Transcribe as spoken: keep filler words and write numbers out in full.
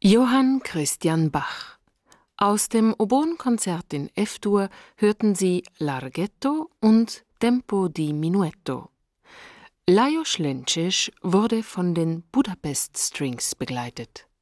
Johann Christian Bach. Aus dem Oboenkonzert in F-Dur hörten Sie Larghetto und Tempo di Minuetto. Lajos Lenčić wurde von den Budapest Strings begleitet.